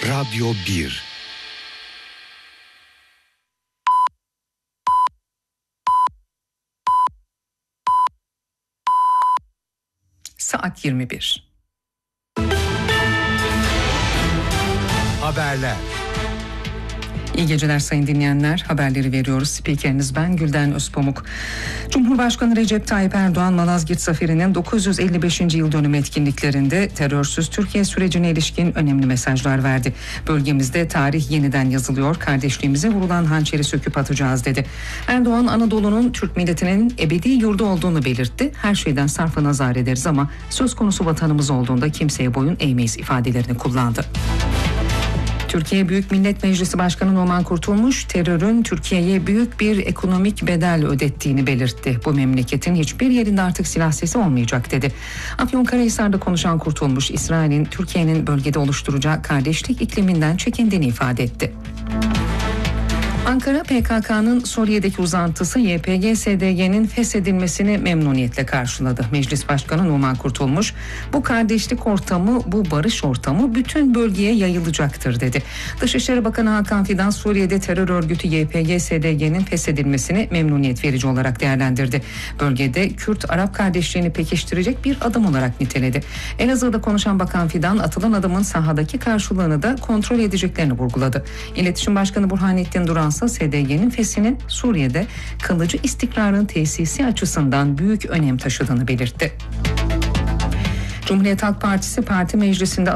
Radyo 1. Saat 21. Haberler. İyi geceler sayın dinleyenler. Haberleri veriyoruz. Spikeriniz ben Gülden Özpamuk. Cumhurbaşkanı Recep Tayyip Erdoğan Malazgirt Zaferi'nin 955. yıl dönümü etkinliklerinde terörsüz Türkiye sürecine ilişkin önemli mesajlar verdi. Bölgemizde tarih yeniden yazılıyor, kardeşliğimize vurulan hançeri söküp atacağız dedi. Erdoğan Anadolu'nun Türk milletinin ebedi yurdu olduğunu belirtti. Her şeyden sarfa nazar ederiz ama söz konusu vatanımız olduğunda kimseye boyun eğmeyiz ifadelerini kullandı. Türkiye Büyük Millet Meclisi Başkanı Numan Kurtulmuş, terörün Türkiye'ye büyük bir ekonomik bedel ödettiğini belirtti. Bu memleketin hiçbir yerinde artık silah sesi olmayacak dedi. Afyonkarahisar'da konuşan Kurtulmuş, İsrail'in Türkiye'nin bölgede oluşturacağı kardeşlik ikliminden çekindiğini ifade etti. Ankara, PKK'nın Suriye'deki uzantısı YPG-SDG'nin feshedilmesini memnuniyetle karşıladı. Meclis Başkanı Numan Kurtulmuş, bu kardeşlik ortamı, bu barış ortamı bütün bölgeye yayılacaktır dedi. Dışişleri Bakanı Hakan Fidan, Suriye'de terör örgütü YPG-SDG'nin feshedilmesini memnuniyet verici olarak değerlendirdi. Bölgede Kürt-Arap kardeşliğini pekiştirecek bir adım olarak niteledi. Elazığ'da konuşan Bakan Fidan, atılan adımın sahadaki karşılığını da kontrol edeceklerini vurguladı. İletişim Başkanı Burhanettin Duran, SDG'nin feshinin Suriye'de kalıcı istikrarın tesisi açısından büyük önem taşıdığını belirtti. Cumhuriyet Halk Partisi Parti Meclisi'nde